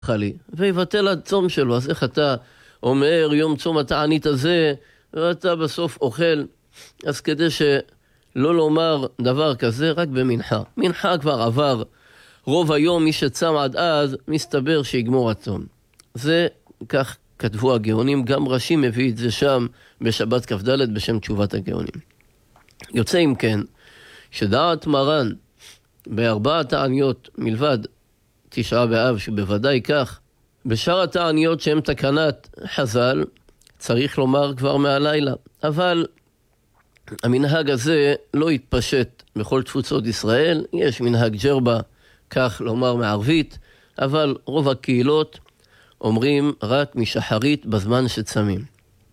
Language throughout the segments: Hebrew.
חלי, ויבטל הצום שלו. אז איך אתה אומר יום צום התענית הזה, ואתה בסוף אוכל? אז כדי שלא לומר דבר כזה, רק במנחה. מנחה כבר עבר. רוב היום מי שצם עד אז, מסתבר שיגמור הצום. זה כך כתבו הגאונים, גם רש"י מביא את זה שם בשבת כ"ד בשם תשובת הגאונים. יוצא אם כן, שדעת מרן בארבע תעניות מלבד תשעה באב, שבוודאי כך, בשאר התעניות שהן תקנת חז"ל, צריך לומר כבר מהלילה. אבל המנהג הזה לא התפשט בכל תפוצות ישראל. יש מנהג ג'רבה, כך לומר מערבית, אבל רוב הקהילות אומרים רק משחרית בזמן שצמים.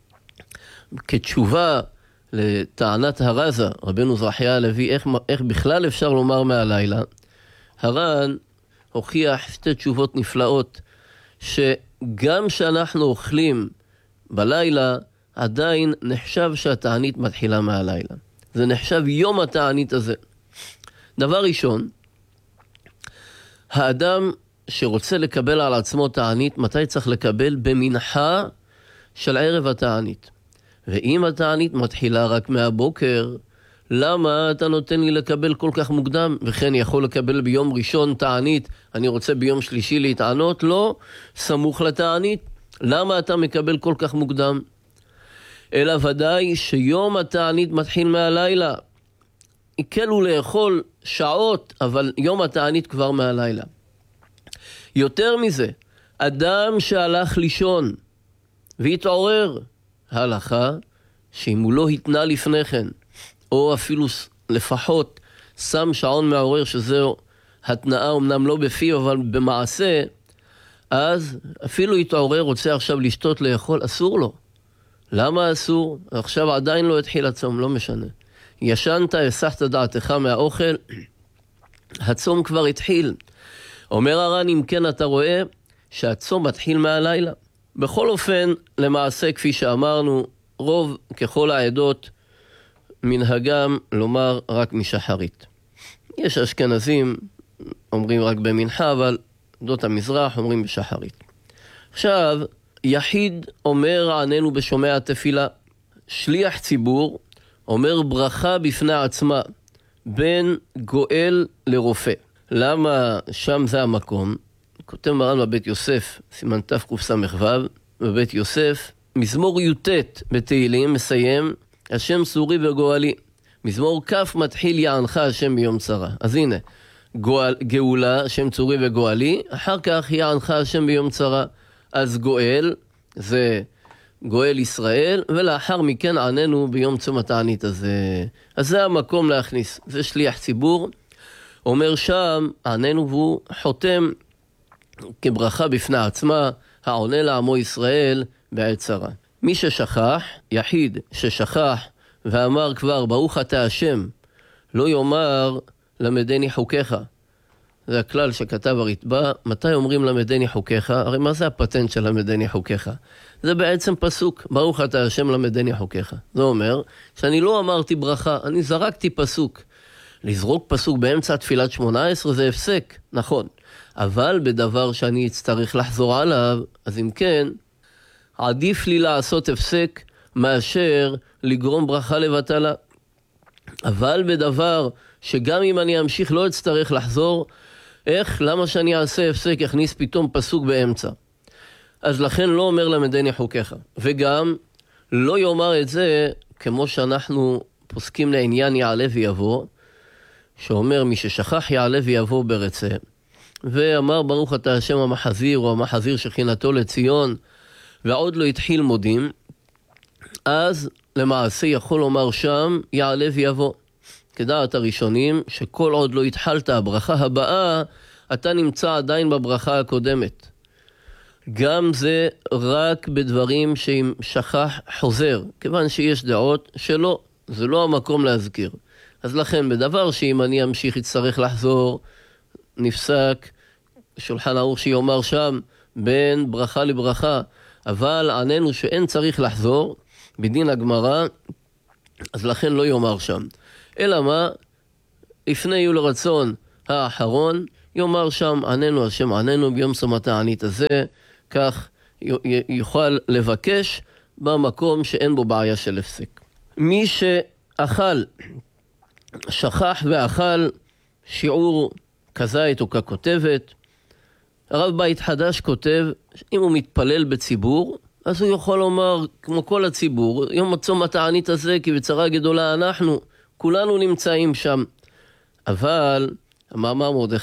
כתשובה לטענת הרזה, רבנו זרחיה הלוי, איך בכלל אפשר לומר מהלילה, הר"ן הוכיח שתי תשובות נפלאות, שגם שאנחנו אוכלים בלילה, עדיין נחשב שהתענית מתחילה מהלילה. זה נחשב יום התענית הזה. דבר ראשון, האדם שרוצה לקבל על עצמו תענית, מתי צריך לקבל? במנחה של ערב התענית. ואם התענית מתחילה רק מהבוקר, למה אתה נותן לי לקבל כל כך מוקדם? וכן יכול לקבל ביום ראשון תענית, אני רוצה ביום שלישי להתענות? לא, סמוך לתענית. למה אתה מקבל כל כך מוקדם? אלא ודאי שיום התענית מתחיל מהלילה. הקלו לאכול שעות, אבל יום התענית כבר מהלילה. יותר מזה, אדם שהלך לישון והתעורר, ההלכה שאם הוא לא התנה לפני כן, או אפילו לפחות שם שעון מעורר, שזהו התנאה אמנם לא בפי אבל במעשה, אז אפילו התעורר, רוצה עכשיו לשתות לאכול, אסור לו. למה אסור? עכשיו עדיין לא התחיל הצום, לא משנה. ישנת, הסחת דעתך מהאוכל, הצום כבר התחיל. אומר הר"ן, אם כן אתה רואה שהצום מתחיל מהלילה. בכל אופן, למעשה כפי שאמרנו, רוב ככל העדות מנהגם לומר רק משחרית. יש אשכנזים אומרים רק במנחה, אבל עדות המזרח אומרים בשחרית. עכשיו, יחיד אומר עננו בשומע התפילה. שליח ציבור אומר ברכה בפני עצמה, בין גואל לרופא. למה שם זה המקום? כותב מרן בבית יוסף, סימן תקס"ו, בבית יוסף, מזמור י"ט בתהילים מסיים, השם סורי וגואלי. מזמור כ' מתחיל יענך השם ביום צרה. אז הנה, גאולה, השם צורי וגואלי, אחר כך יענך השם ביום צרה. אז גואל, זה גואל ישראל, ולאחר מכן עננו ביום צום התענית הזה. אז זה המקום להכניס, זה שליח ציבור. אומר שם, עננו והוא חותם כברכה בפני עצמה, העונה לעמו ישראל בעת צרה. מי ששכח, יחיד ששכח ואמר כבר ברוך אתה השם, לא יאמר למדני חוקיך. זה הכלל שכתב הרתב"א. מתי אומרים למדני חוקיך? הרי מה זה הפטנט של למדני חוקיך? זה בעצם פסוק, ברוך אתה השם למדני חוקיך. זה אומר שאני לא אמרתי ברכה, אני זרקתי פסוק. לזרוק פסוק באמצע תפילת 18 זה הפסק, נכון. אבל בדבר שאני אצטרך לחזור עליו, אז אם כן, עדיף לי לעשות הפסק מאשר לגרום ברכה לבטלה. אבל בדבר שגם אם אני אמשיך לא אצטרך לחזור, איך? למה שאני אעשה הפסק, יכניס פתאום פסוק באמצע? אז לכן לא אומר למדני חוקיך. וגם לא יאמר את זה כמו שאנחנו פוסקים לעניין יעלה ויבוא, שאומר מי ששכח יעלה ויבוא ברצה, ואמר ברוך אתה השם המחזיר, או המחזיר שכינתו לציון, ועוד לא התחיל מודים, אז למעשה יכול לומר שם יעלה ויבוא. כדעת הראשונים, שכל עוד לא התחלת הברכה הבאה, אתה נמצא עדיין בברכה הקודמת. גם זה רק בדברים שאם שכח חוזר, כיוון שיש דעות שלא, זה לא המקום להזכיר. אז לכן בדבר שאם אני אמשיך יצטרך לחזור, נפסק, שולחן ערוך שיאמר שם, בין ברכה לברכה, אבל עננו שאין צריך לחזור, בדין הגמרא, אז לכן לא יאמר שם. אלא מה? לפני יהיו לרצון האחרון, יאמר שם עננו השם עננו ביום צום התענית הזה, כך יוכל לבקש במקום שאין בו בעיה של הפסק. מי שאכל, שכח ואכל שיעור כזית או ככותבת, הרב בית חדש כותב, אם הוא מתפלל בציבור, אז הוא יכול לומר, כמו כל הציבור, יום צום התענית הזה, כי בצרה גדולה אנחנו, כולנו נמצאים שם. אבל, המאמר מרדכי